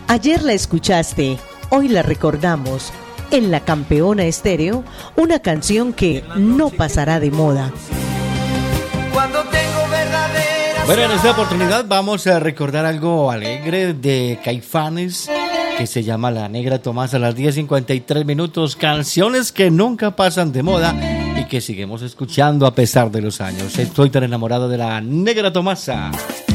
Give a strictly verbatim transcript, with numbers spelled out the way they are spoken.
Ayer la escuchaste, hoy la recordamos. En La Campeona Estéreo, una canción que no pasará de moda. Cuando tengo verdadera. Bueno, en esta oportunidad vamos a recordar algo alegre de Caifanes, que se llama La Negra Tomasa, a las diez cincuenta y tres minutos. Canciones que nunca pasan de moda y que seguimos escuchando a pesar de los años. Estoy tan enamorado de La Negra Tomasa.